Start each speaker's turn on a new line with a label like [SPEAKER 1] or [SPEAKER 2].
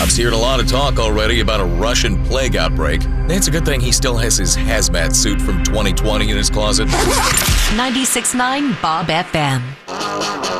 [SPEAKER 1] Bob's heard a lot of talk already about a Russian plague outbreak. It's a good thing he still has his hazmat suit from 2020 in his closet.
[SPEAKER 2] 96.9 Bob FM.